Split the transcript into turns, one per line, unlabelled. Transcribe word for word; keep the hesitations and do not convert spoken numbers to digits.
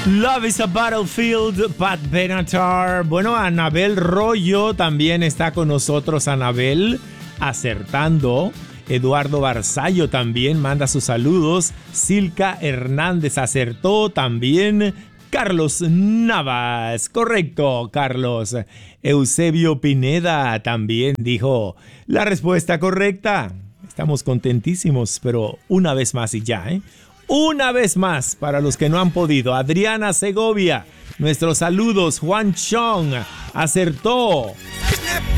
Love is a Battlefield, Pat Benatar. Bueno, Anabel Rollo también está con nosotros. Anabel, acertando. Eduardo Barzallo también manda sus saludos. Silka Hernández acertó también. Carlos Navas, correcto, Carlos. Eusebio Pineda también dijo la respuesta correcta. Estamos contentísimos, pero una vez más y ya, ¿eh? Una vez más, para los que no han podido. Adriana Segovia, nuestros saludos. Juan Chong acertó.